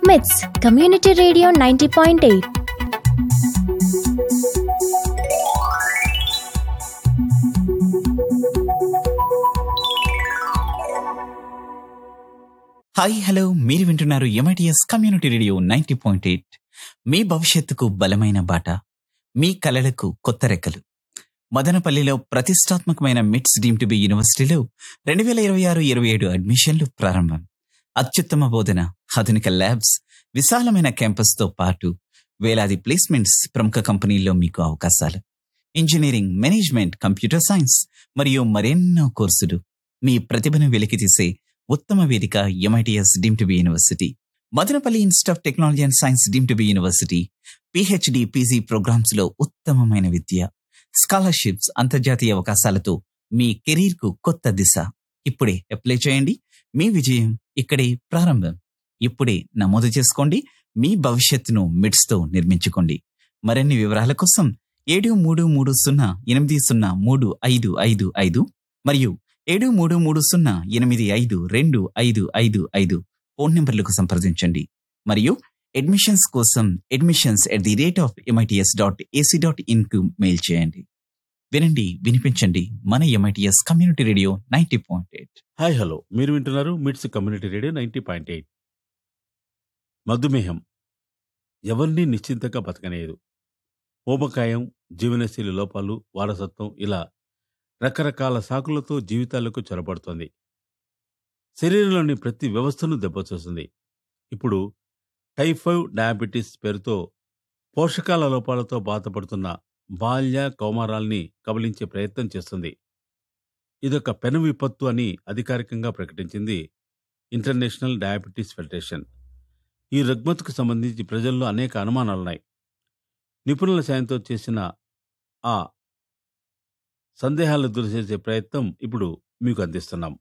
మిట్స్ community radio 90.8. Hi hello, మీరు వింటున్నారు ఎంఐటిఎస్ కమ్యూనిటీ రేడియో 90.8. మీ భవిష్యత్తుకు బలమైన బాట, మీ కలలకు కొత్త రెక్కలు. మదనపల్లిలో ప్రతిష్టాత్మకమైన మిట్స్ డీమ్ టు బి యూనివర్సిటీలో 2026-27 అడ్మిషన్లు ప్రారంభం. అత్యుత్తమ బోధన, ఆధునిక ల్యాబ్స్, విశాలమైన క్యాంపస్తో పాటు వేలాది ప్లేస్మెంట్స్, ప్రముఖ కంపెనీల్లో మీకు అవకాశాలు. ఇంజనీరింగ్, మేనేజ్మెంట్, కంప్యూటర్ సైన్స్ మరియు మరెన్నో కోర్సులు. మీ ప్రతిభను వెలికితీసే ఉత్తమ వేదిక MITS deem to be university. Madanapalle institute of technology and science deem to be university. PhD, PG programmes లో ఉత్తమమైన విద్య, స్కాలర్షిప్స్, అంతర్జాతీయ అవకాశాలతో మీ కెరీర్ కు కొత్త దిశ. ఇప్పుడే అప్లై చేయండి. మీ విజయం ఇక్కడే ప్రారంభం. ఇప్పుడే నమోదు చేసుకోండి. మీ భవిష్యత్తును మిడ్స్ తో నిర్మించుకోండి. మరిన్ని వివరాల కోసం 7330803555 మరియు 7330852255 ఫోన్ నంబర్లకు సంప్రదించండి. మరియు అడ్మిషన్స్ కోసం admissions@mits.ac.in కు మెయిల్ చేయండి. వినండి, వినిపించండి. మన MITS community radio 90.8. Hi hello, మీరు వింటున్నారు మిట్స్ కమ్యూనిటీ రేడియో 90.8. మధుమేహం ఎవరిని నిశ్చింతగా బతకనేయదు. ఊబకాయం, జీవనశైలి లోపాలు, వారసత్వం, ఇలా రకరకాల సాకులతో జీవితాలకు చొరబడుతోంది. శరీరంలోని ప్రతి వ్యవస్థను దెబ్బతీస్తుంది. ఇప్పుడు టైప్ 5 డయాబెటీస్ పేరుతో పోషకాల లోపాలతో బాధపడుతున్న బాల్య కౌమారాల్ని కబలించే ప్రయత్నం చేస్తుంది. ఇదొక పెను విపత్తు అని అధికారికంగా ప్రకటించింది ఇంటర్నేషనల్ డయాబెటీస్ ఫెడరేషన్. ఈ రుగ్మతకు సంబంధించి ప్రజల్లో అనేక అనుమానాలున్నాయి. నిపుణుల సాయంతో చేసిన ఆ సందేహాలు దూరం చేసే ప్రయత్నం ఇప్పుడు మీకు అందిస్తున్నాం.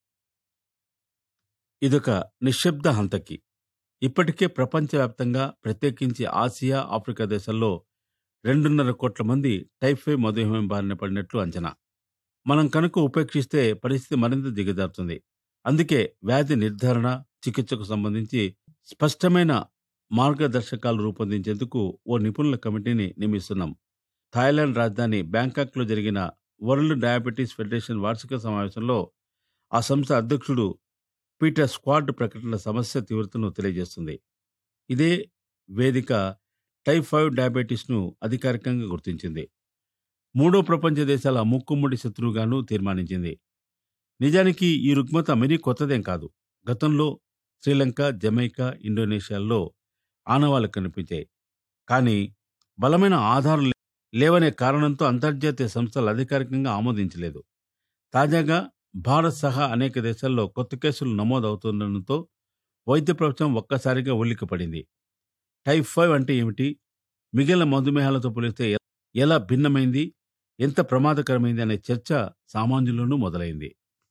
ఇదొక నిశ్శబ్ద హంతకి. ఇప్పటికే ప్రపంచవ్యాప్తంగా, ప్రత్యేకించి ఆసియా, ఆఫ్రికా దేశాల్లో 2.5 కోట్ల మంది టైప్ 5 మధుమేహం బారిన పడినట్లు అంచనా. మనం కనుక ఉపేక్షిస్తే పరిస్థితి మరింత దిగజారుతుంది. అందుకే వ్యాధి నిర్ధారణ, చికిత్సకు సంబంధించి స్పష్టమైన మార్గదర్శకాలు రూపొందించేందుకు ఓ నిపుణుల కమిటీని నియమిస్తున్నాం. థాయిలాండ్ రాజధాని బ్యాంకాక్లో జరిగిన వరల్డ్ డయాబెటీస్ ఫెడరేషన్ వార్షిక సమావేశంలో ఆ సంస్థ అధ్యక్షుడు పీటర్ స్క్వాడ్ ప్రకటన సమస్య తీవ్రతను తెలియజేస్తుంది. ఇదే వేదిక టైప్ 5 డయాబెటీస్ను అధికారికంగా గుర్తించింది. 3వ ప్రపంచ దేశాల ముక్కుముడి శత్రువుగాను తీర్మానించింది. నిజానికి ఈ రుగ్మత మరీ కొత్తదేం కాదు. గతంలో శ్రీలంక, జమైకా, ఇండోనేషియాల్లో ఆనవాళ్లు కనిపించాయి. కానీ బలమైన ఆధారాలు లేవనే కారణంతో అంతర్జాతీయ సంస్థలు అధికారికంగా ఆమోదించలేదు. తాజాగా భారత్ సహా అనేక దేశాల్లో కొత్త కేసులు నమోదవుతుండటంతో వైద్య ప్రపంచం ఒక్కసారిగా ఉలిక్కిపడింది. టైప్ 5 అంటే ఏమిటి, మిగిలిన మధుమేహాలతో పోలిస్తే ఎలా భిన్నమైంది, ఎంత ప్రమాదకరమైంది అనే చర్చ సామాన్యుల్లోనూ మొదలైంది.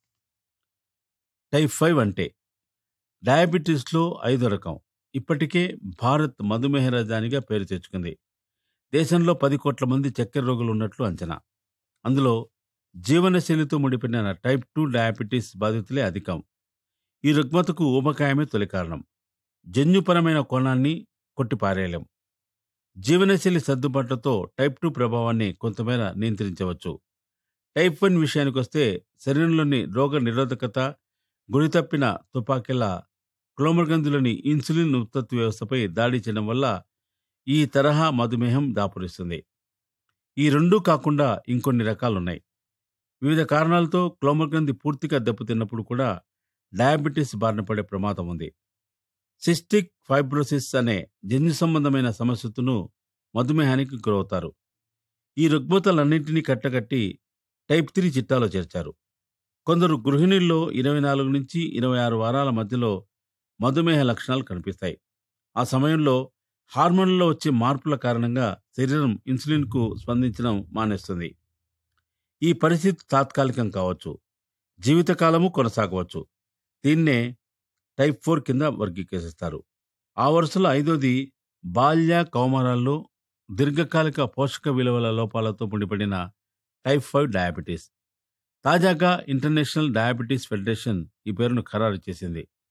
టైప్ 5 అంటే డయాబెటీస్లో 5వ రకం. ఇప్పటికే భారత్ మధుమేహ రాజధానిగా పేరు తెచ్చుకుంది. దేశంలో 10 కోట్ల మంది చక్కెర రోగులు ఉన్నట్లు అంచనా. అందులో జీవనశైలితో ముడిపడిన టైప్ 2 డయాబెటీస్ బాధితులే అధికం. ఈ రుగ్మతకు ఊబకాయమే తొలి కారణం. జన్యుపరమైన కోణాన్ని కొట్టిపారేయలేం. జీవనశైలి సర్దుబాట్లతో టైప్ 2 ప్రభావాన్ని కొంతమేర నియంత్రించవచ్చు. టైప్ 1 విషయానికొస్తే శరీరంలోని రోగ నిరోధకత, గురితప్పిన తుపాకీల క్లోమర్గంధులోని ఇన్సులిన్ ఉత్పత్తి వ్యవస్థపై దాడి చేయడం వల్ల ఈ తరహా మధుమేహం దాపురిస్తుంది. ఈ రెండూ కాకుండా ఇంకొన్ని రకాలున్నాయి. వివిధ కారణాలతో క్లోమర్గంధి పూర్తిగా దెబ్బతిన్నప్పుడు కూడా డయాబెటీస్ బారిన పడే ప్రమాదం ఉంది. సిస్టిక్ ఫైబ్రోసిస్ అనే జన్యు సంబంధమైన సమస్యను మధుమేహానికి గురవుతారు. ఈ రుగ్మతలన్నింటినీ కట్టగట్టి టైప్ 3 చిట్టాలో చేర్చారు. కొందరు గృహిణుల్లో 24 నుంచి 26 వారాల మధ్యలో మధుమేహ లక్షణాలు కనిపిస్తాయి. ఆ సమయంలో హార్మోన్లలో వచ్చే మార్పుల కారణంగా శరీరం ఇన్సులిన్కు స్పందించడం మానేస్తుంది. ఈ పరిస్థితి తాత్కాలికం కావచ్చు, జీవితకాలము కొనసాగవచ్చు. దీన్నే టైప్ 4 కింద వర్గీకరిస్తారు. ఆ వరుసలో 5వది బాల్య కౌమారాల్లో దీర్ఘకాలిక పోషక విలువల లోపాలతో ముడిపడిన టైప్ 5 డయాబెటీస్. తాజాగా ఇంటర్నేషనల్ డయాబెటీస్ ఫెడరేషన్ ఈ పేరును ఖరారు చేసింది.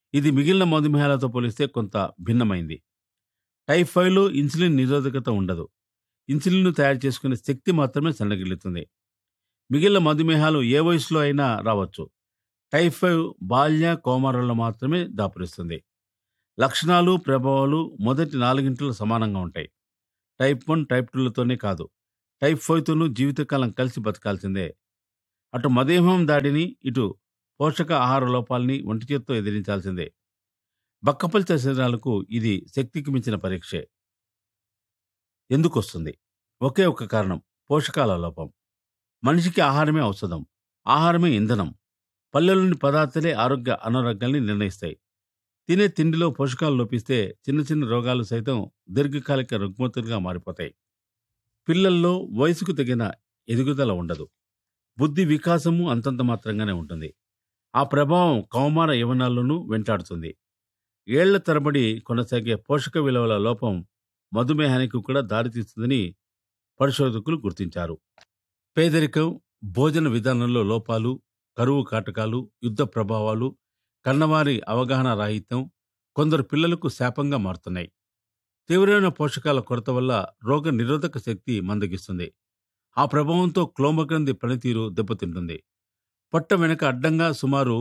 ఇది మిగిలిన మధుమేహాలతో పోలిస్తే కొంత భిన్నమైంది. టైప్ 5లో ఇన్సులిన్ నిరోధకత ఉండదు. ఇన్సులిన్ను తయారు చేసుకునే శక్తి మాత్రమే సన్నగిల్లుతుంది. మిగిలిన మధుమేహాలు ఏ వయసులో అయినా రావచ్చు. టైప్ 5 బాల్య కౌమారంలో మాత్రమే దాపురిస్తుంది. లక్షణాలు, ప్రభావాలు మొదటి 4 గంటలు సమానంగా ఉంటాయి. టైప్ 1, టైప్ 2లతోనే కాదు, టైప్ 5తోనూ జీవితకాలం కలిసి బతకాల్సిందే. అటు మధుమేహం దాడిని, ఇటు పోషక ఆహార లోపాలని ఒంటి చేత్తో ఎదిరించాల్సిందే. బక్కపల్చ శరీరాలకు ఇది శక్తికి మించిన పరీక్షే. ఎందుకొస్తుంది? ఒకే ఒక్క కారణం, పోషకాల లోపం. మనిషికి ఆహారమే ఔషధం, ఆహారమే ఇంధనం. పల్లెల్లోని పదార్థాలే ఆరోగ్య అనారోగ్యాల్ని నిర్ణయిస్తాయి. తినే తిండిలో పోషకాలు లోపిస్తే చిన్న చిన్న రోగాలు సైతం దీర్ఘకాలిక రుగ్మతులుగా మారిపోతాయి. పిల్లల్లో వయసుకు తగిన ఎదుగుదల ఉండదు. బుద్ధి వికాసము అంతంత మాత్రంగానే ఉంటుంది. ఆ ప్రభావం కౌమార యవ్వనాల్లోనూ వెంటాడుతుంది. ఏళ్ల తరబడి కొనసాగే పోషక విలువల లోపం మధుమేహానికి కూడా దారితీస్తుందని పరిశోధకులు గుర్తించారు. పేదరికం, భోజన విధానంలో లోపాలు, కరువు కాటకాలు, యుద్ధ ప్రభావాలు, కన్నవారి అవగాహన రాహిత్యం కొందరు పిల్లలకు శాపంగా మారుతున్నాయి. తీవ్రమైన పోషకాల కొరత వల్ల రోగ నిరోధక శక్తి మందగిస్తుంది. ఆ ప్రభావంతో క్లోమగ్రంథి పనితీరు దెబ్బతింటుంది. పొట్ట వెనక అడ్డంగా సుమారు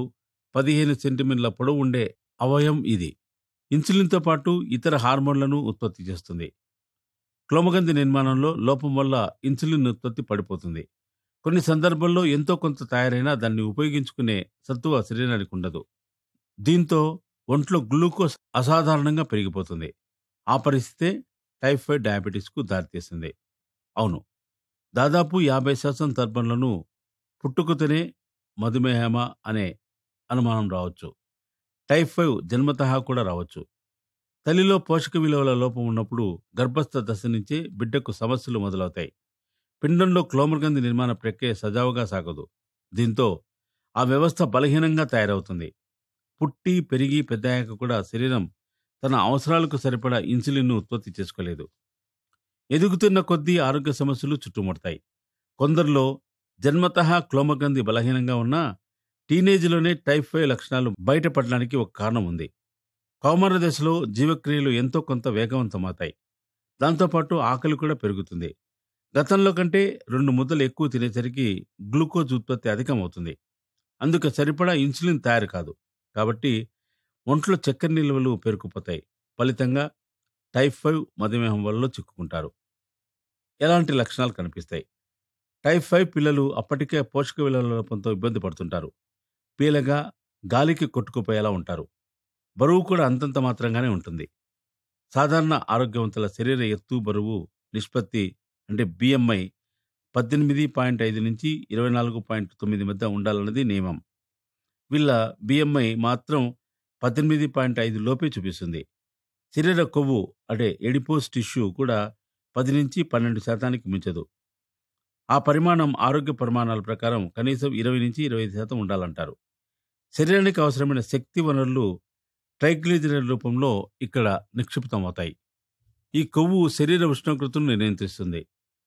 15 సెంటీమీటర్ల పొడవు ఉండే అవయవం ఇది. ఇన్సులిన్తో పాటు ఇతర హార్మోన్లను ఉత్పత్తి చేస్తుంది. క్లోమగ్రంథి నిర్మాణంలో లోపం వల్ల ఇన్సులిన్ ఉత్పత్తి పడిపోతుంది. కొన్ని సందర్భాల్లో ఎంతో కొంత తయారైనా దాన్ని ఉపయోగించుకునే సత్తువ శరీరానికి ఉండదు. దీంతో ఒంట్లో గ్లూకోజ్ అసాధారణంగా పెరిగిపోతుంది. ఆ పరిస్థితే టైప్ 5 డయాబెటీస్కు దారితీస్తుంది. అవును, దాదాపు 50% సందర్భంలోనూ పుట్టుకతోనే మధుమేహమా అనే అనుమానం రావచ్చు. టైప్ 5 జన్మతహా కూడా రావచ్చు. తల్లిలో పోషక విలువల లోపం ఉన్నప్పుడు గర్భస్థ దశ నుంచే బిడ్డకు సమస్యలు మొదలవుతాయి. పిండంలో క్లోమగ్రంథి నిర్మాణ ప్రక్రియ సజావుగా సాగదు. దీంతో ఆ వ్యవస్థ బలహీనంగా తయారవుతుంది. పుట్టి పెరిగి పెద్దయ్యాక కూడా శరీరం తన అవసరాలకు సరిపడా ఇన్సులిన్ను ఉత్పత్తి చేసుకోలేదు. ఎదుగుతున్న కొద్దీ ఆరోగ్య సమస్యలు చుట్టుముడతాయి. కొందరిలో జన్మతహా క్లోమగ్రంథి బలహీనంగా ఉన్నా టీనేజ్లోనే టైప్ 5 లక్షణాలు బయటపడడానికి ఒక కారణం ఉంది. కౌమార దశలో జీవక్రియలు ఎంతో కొంత వేగవంతమవుతాయి. దాంతోపాటు ఆకలి కూడా పెరుగుతుంది. గతంలో కంటే 2 ముద్దలు ఎక్కువ తినేసరికి గ్లూకోజ్ ఉత్పత్తి అధికమవుతుంది. అందుకు సరిపడా ఇన్సులిన్ తయారు కాదు. కాబట్టి ఒంట్లో చక్కెర నిల్వలు పేరుకుపోతాయి. ఫలితంగా టైప్ 5 మధుమేహం వల్ల చిక్కుకుంటారు. ఎలాంటి లక్షణాలు కనిపిస్తాయి? టైప్ 5 పిల్లలు అప్పటికే పోషక విలువల లోపంతో ఇబ్బంది పడుతుంటారు. పీలగా, గాలికి కొట్టుకుపోయేలా ఉంటారు. బరువు కూడా అంతంత మాత్రంగానే ఉంటుంది. సాధారణ ఆరోగ్యవంతుల శరీర ఎత్తు బరువు నిష్పత్తి అంటే బిఎంఐ 18.5 నుంచి 24.9 మధ్య ఉండాలన్నది నియమం. వీళ్ళ బిఎంఐ మాత్రం 18.5 లోపే చూపిస్తుంది. శరీర కొవ్వు అంటే ఎడిపోస్ టిష్యూ కూడా 10 నుంచి 12% మించదు. ఆ పరిమాణం ఆరోగ్య ప్రమాణాల ప్రకారం కనీసం 20 నుంచి 25% ఉండాలంటారు. శరీరానికి అవసరమైన శక్తి వనరులు ట్రైగ్లిజరైడ్ రూపంలో ఇక్కడ నిక్షిప్తమవుతాయి. ఈ కొవ్వు శరీర ఉష్ణోగ్రతను నియంత్రిస్తుంది.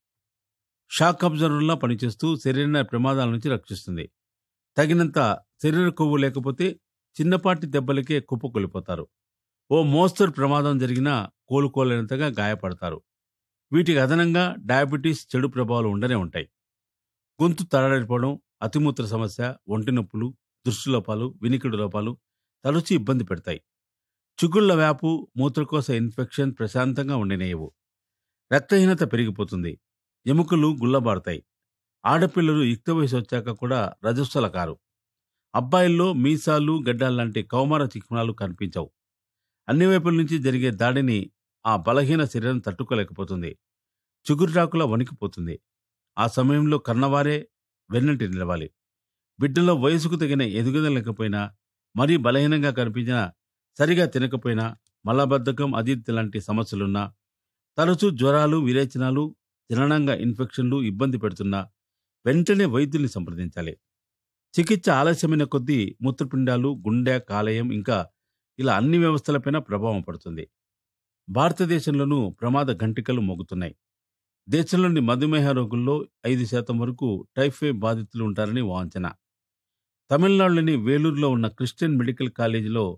షాక్ అబ్జర్వర్లా పనిచేస్తూ శరీరాన్ని ప్రమాదాల నుంచి రక్షిస్తుంది. తగినంత శరీర కొవ్వు లేకపోతే చిన్నపాటి దెబ్బలకే కుప్పకొలిపోతారు. ఓ మోస్తరు ప్రమాదం జరిగినా కోలుకోలేనంతగా గాయపడతారు. వీటికి అదనంగా డయాబెటీస్ చెడు ప్రభావాలు ఉండనే ఉంటాయి. గొంతు తడారిపోవడం, అతిమూత్ర సమస్య, ఒంటి నొప్పులు, దృష్టిలోపాలు, వినికిడి లోపాలు తరచూ ఇబ్బంది పెడతాయి. చిగుళ్ల వ్యాపు, మూత్రకోశ ఇన్ఫెక్షన్ ప్రశాంతంగా ఉండనేయవు. రక్తహీనత పెరిగిపోతుంది. ఎముకలు గుల్లబారుతాయి. ఆడపిల్లలు యుక్త వయసు వచ్చాక కూడా రజస్వల కారు. అబ్బాయిల్లో మీసాలు, గడ్డాల్లాంటి కౌమార చిహ్నాలు కనిపించవు. అన్ని వైపుల నుంచి జరిగే దాడిని ఆ బలహీన శరీరం తట్టుకోలేకపోతుంది. చిగురుటాకులా వణికిపోతుంది. ఆ సమయంలో కన్నవారే వెన్నంటి నిలవాలి. బిడ్డలో వయసుకు తగిన ఎదుగుదల లేకపోయినా, మరీ బలహీనంగా కనిపించినా, సరిగా తినకపోయినా, మలబద్ధకం, అజీర్తి లాంటి సమస్యలున్నా, తరచూ జ్వరాలు, విరేచనాలు, జననంగా ఇన్ఫెక్షన్లు ఇబ్బంది పెడుతున్నా వెంటనే వైద్యుల్ని సంప్రదించాలి. చికిత్స ఆలస్యమైన కొద్దీ మూత్రపిండాలు, గుండె, కాలేయం ఇంకా ఇలా అన్ని వ్యవస్థలపైన ప్రభావం పడుతుంది. భారతదేశంలోనూ ప్రమాద ఘంటికలు మోగుతున్నాయి. దేశంలోని మధుమేహ రోగుల్లో 5% వరకు టైప్ 5 బాధితులు ఉంటారని ఓ అంచనా. తమిళనాడులోని వేలూరులో ఉన్న క్రిస్టియన్ మెడికల్ కాలేజీలో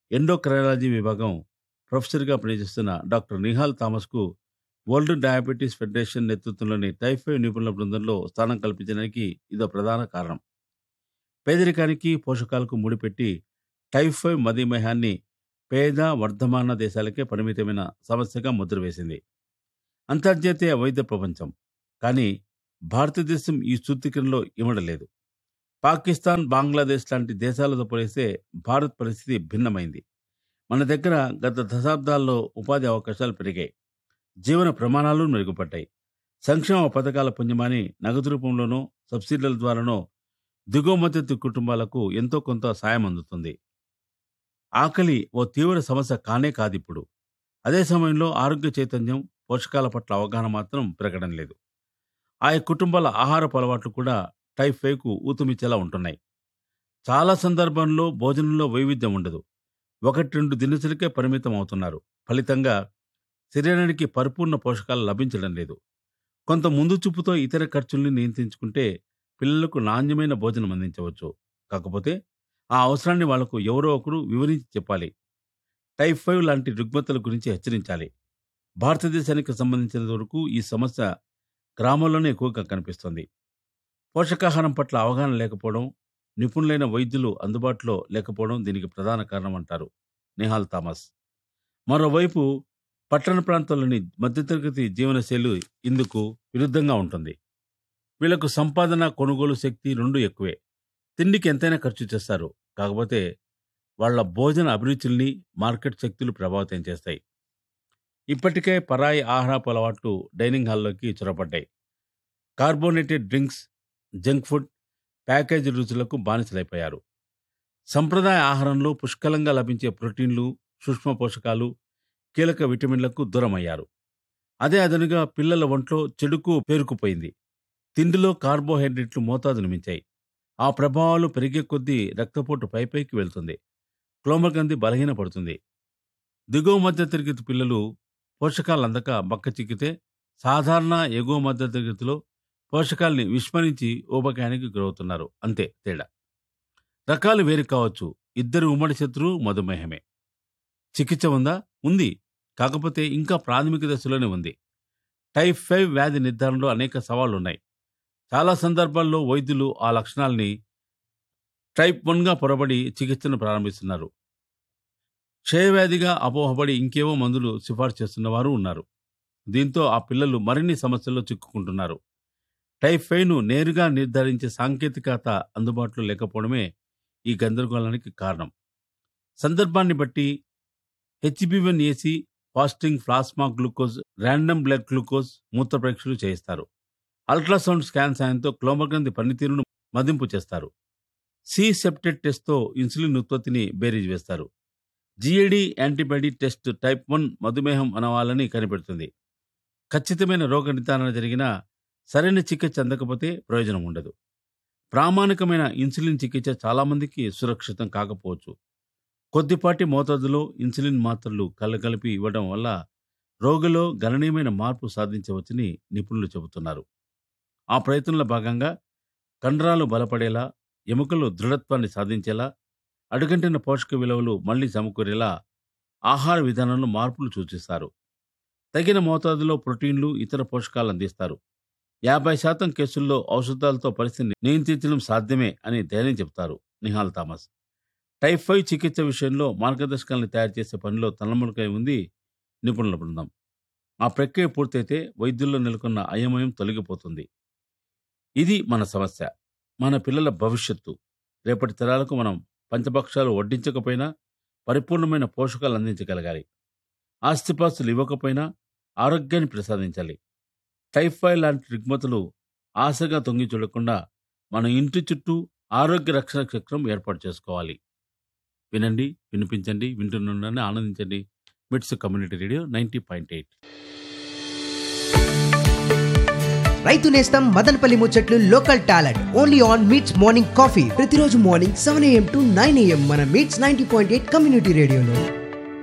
ఎండోక్రైనాలజీ విభాగం ప్రొఫెసర్గా పనిచేస్తున్న doctor Nihal థామస్కు world diabetes federation నేతృత్వంలోని టైప్ 5 నిపుణుల బృందంలో స్థానం కల్పించడానికి ఇదో ప్రధాన కారణం. పేదరికానికి పోషకాలకు ముడిపెట్టి టైప్ 5 మధుమేహాన్ని పేద వర్ధమాన దేశాలకే పరిమితమైన సమస్యగా ముద్రవేసింది అంతర్జాతీయ వైద్య ప్రపంచం. కానీ భారతదేశం ఈ సూత్రీకరణలో ఇమడలేదు. పాకిస్తాన్, బంగ్లాదేశ్ లాంటి దేశాలతో పోలిస్తే భారత్ పరిస్థితి భిన్నమైంది. మన దగ్గర గత దశాబ్దాల్లో ఉపాధి అవకాశాలు పెరిగాయి, జీవన ప్రమాణాలు మెరుగుపడ్డాయి. సంక్షేమ పథకాల పుణ్యమాని నగదు రూపంలోనో సబ్సిడీల ద్వారానో దిగువ మద్దతు కుటుంబాలకు ఎంతో కొంత సాయం అందుతుంది. ఆకలి ఓ తీవ్ర సమస్య కానే కాదిప్పుడు. అదే సమయంలో ఆరోగ్య చైతన్యం, పోషకాల పట్ల అవగాహన మాత్రం పెరగడం లేదు. ఆయా కుటుంబాల ఆహారపు అలవాట్లు కూడా టైప్ 5కు ఊతమిచ్చేలా ఉంటున్నాయి. చాలా సందర్భాల్లో భోజనంలో వైవిధ్యం ఉండదు. 1-2 దినుసులకే పరిమితం అవుతున్నారు. ఫలితంగా శరీరానికి పరిపూర్ణ పోషకాలు లభించడం లేదు. కొంత ముందు చూపుతో ఇతర ఖర్చుల్ని నియంత్రించుకుంటే పిల్లలకు నాణ్యమైన భోజనం అందించవచ్చు. కాకపోతే ఆ అవసరాన్ని వాళ్లకు ఎవరో ఒకరు వివరించి చెప్పాలి. టైప్ 5 లాంటి రుగ్మతల గురించి హెచ్చరించాలి. భారతదేశానికి సంబంధించినంత వరకు ఈ సమస్య గ్రామాల్లోనే ఎక్కువగా కనిపిస్తుంది. పోషకాహారం పట్ల అవగాహన లేకపోవడం, నిపుణులైన వైద్యులు అందుబాటులో లేకపోవడం దీనికి ప్రధాన కారణం అంటారు నిహాల్ థామస్. మరోవైపు పట్టణ ప్రాంతాల్లోని మధ్యతరగతి జీవనశైలి ఇందుకు విరుద్ధంగా ఉంటుంది. వీళ్లకు సంపాదన, కొనుగోలు శక్తి రెండూ ఎక్కువే. తిండికి ఎంతైనా ఖర్చు చేస్తారు. కాకపోతే వాళ్ల భోజన అభిరుచుల్ని మార్కెట్ శక్తులు ప్రభావితం చేస్తాయి. ఇప్పటికే పరాయి ఆహారపు అలవాట్లు డైనింగ్ హాల్లోకి చొరబడ్డాయి. Carbonated drinks, junk food, package రుచులకు బానిసలైపోయారు. సంప్రదాయ ఆహారంలో పుష్కలంగా లభించే ప్రోటీన్లు, సూక్ష్మ పోషకాలు, కీలక విటమిన్లకు దూరమయ్యారు. అదే అదనుగా పిల్లల ఒంట్లో చెడుకు పేరుకుపోయింది. తిండిలో కార్బోహైడ్రేట్లు మోతాదును మించాయి. ఆ ప్రభావాలు పెరిగే కొద్దీ రక్తపోటు పైపైకి వెళ్తుంది. క్లోమగ్రంథి బలహీనపడుతుంది. దిగువ మధ్య తరగతి పిల్లలు పోషకాలు అందక బక్కచిక్కితే, సాధారణ ఎగువ మధ్య తరగతిలో పోషకాల్ని విస్మరించి ఊబకాయానికి గురవుతున్నారు. అంతే తేడా. రకాలు వేరు కావచ్చు, ఇద్దరు ఉమ్మడి శత్రువు మధుమేహమే. చికిత్స ఉందా? ఉంది. కాకపోతే ఇంకా ప్రాథమిక దశలోనే ఉంది. టైప్ 5 వ్యాధి నిర్ధారణలో అనేక సవాళ్లున్నాయి. చాలా సందర్భాల్లో వైద్యులు ఆ లక్షణాల్ని టైప్ 1గా పొరబడి చికిత్సను ప్రారంభిస్తున్నారు. క్షయవ్యాధిగా అపోహపడి ఇంకేవో మందులు సిఫార్సు చేస్తున్న వారు ఉన్నారు. దీంతో ఆ పిల్లలు మరిన్ని సమస్యల్లో చిక్కుకుంటున్నారు. టైప్ 5ను నేరుగా నిర్ధారించే సాంకేతికత అందుబాటులో లేకపోవడమే ఈ గందరగోళానికి కారణం. సందర్భాన్ని బట్టి HbA1c, fasting plasma glucose, random blood glucose, మూత్ర పరీక్షలు చేయిస్తారు. అల్ట్రాసౌండ్ స్కాన్ సాయంతో క్లోమగ్రంథి పనితీరును మదింపు చేస్తారు. సి-సెప్టెడ్ టెస్ట్తో ఇన్సులిన్ ఉత్పత్తిని బేరీజ్ వేస్తారు. GAD యాంటీబాడీ టెస్ట్ టైప్ 1 మధుమేహం అనవాలని కనిపెడుతుంది. ఖచ్చితమైన రోగ నిర్ధారణ జరిగినా సరైన చికిత్స అందకపోతే ప్రయోజనం ఉండదు. ప్రామాణికమైన ఇన్సులిన్ చికిత్స చాలామందికి సురక్షితం కాకపోవచ్చు. కొద్దిపాటి మోతాదులో ఇన్సులిన్ మాత్రలు కలగలిపి ఇవ్వడం వల్ల రోగిలో గణనీయమైన మార్పు సాధించవచ్చని నిపుణులు చెబుతున్నారు. ఆ ప్రయత్నంలో భాగంగా కండరాలు బలపడేలా, ఎముకలు దృఢత్వాన్ని సాధించేలా, అడుగంటిన పోషక విలువలు మళ్లీ సమకూరేలా ఆహార విధానంలో మార్పులు సూచిస్తారు. తగిన మోతాదులో ప్రోటీన్లు, ఇతర పోషకాలు అందిస్తారు. 50% కేసుల్లో ఔషధాలతో పరిస్థితిని నియంత్రించడం సాధ్యమే అని ధైర్యం చెబుతారు నిహాల్ థామస్. టైప్ 5 చికిత్స విషయంలో మార్గదర్శకాలను తయారు చేసే పనిలో తలమునకై ఉంది నిపుణుల బృందం. ఆ ప్రక్రియ పూర్తయితే వైద్యుల్లో నెలకొన్న అయోమయం తొలగిపోతుంది. ఇది మన సమస్య, మన పిల్లల భవిష్యత్తు. రేపటి తరాలకు మనం పంచభక్షాలు వడ్డించకపోయినా పరిపూర్ణమైన పోషకాలు అందించగలగాలి. ఆస్తిపాస్తులు ఇవ్వకపోయినా ఆరోగ్యాన్ని ప్రసాదించాలి. టైప్ 5 లాంటి రుగ్మతలు ఆశగా తొంగి చూడకుండా మన ఇంటి చుట్టూ ఆరోగ్య రక్షణ చక్రం ఏర్పాటు చేసుకోవాలి. వినండి, వినిపించండి, వింటున్నారని ఆనందించండి. మిట్స్ కమ్యూనిటీ రేడియో 90.8. రైతు నేస్తం మదనపల్లి ముచ్చట్లు local talent only on meets morning coffee ప్రతిరోజు మార్నింగ్ 7 AM to 9 AM మన మీట్స్ 90.8 కమ్యూనిటీ రేడియోలో.